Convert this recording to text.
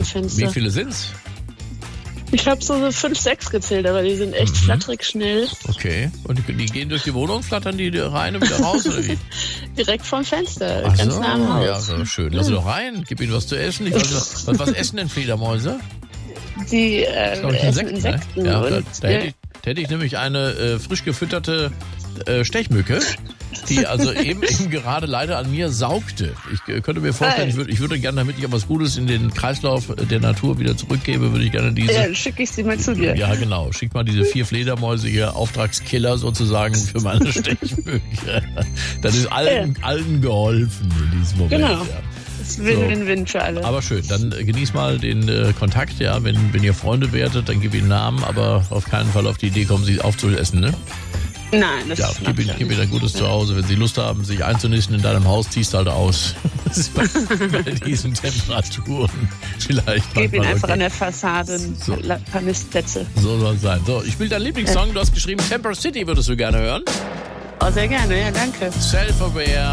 Fenster. Wie viele sind's? Ich habe so 5, 6 gezählt, aber die sind echt flatterig schnell. Okay. Und die gehen durch die Wohnung, flattern die rein und wieder raus, oder wie? Direkt vom Fenster, Ach ganz so, nah am Haus. ja, so schön. Lass sie doch rein, gib ihnen was zu essen. Ich weiß nicht, was essen denn Fledermäuse? Die Glaub ich, essen Insekten. Ne? Ja, Und, da hätte ich nämlich eine frisch gefütterte Stechmücke, die also eben gerade leider an mir saugte. Ich könnte mir vorstellen, ich würde gerne, damit ich etwas Gutes in den Kreislauf der Natur wieder zurückgebe, würde ich gerne diese... Ja, schicke ich sie mal zu dir. Ja, genau. Schick mal diese 4 Fledermäuse hier, Auftragskiller sozusagen für meine Stechmücke. Das ist allen geholfen in diesem Moment. Genau. Ja. Das ist Win-Win-Win für alle. Aber schön, dann genieß mal den Kontakt, ja. Wenn ihr Freunde werdet, dann gib ihnen Namen, aber auf keinen Fall auf die Idee kommen, sie aufzuessen, ne? Nein, das Ja, ist gib ihnen ein gutes Zuhause. Wenn sie Lust haben, sich einzunisten in deinem Haus, ziehst halt aus. Das ist bei diesen Temperaturen vielleicht. Gib ihnen einfach okay. an der Fassade ein paar Nistplätze. So soll es sein. So, ich spiele deinen Lieblingssong. Du hast geschrieben, Temper City würdest du gerne hören. Oh, sehr gerne, ja, danke. Self-Aware.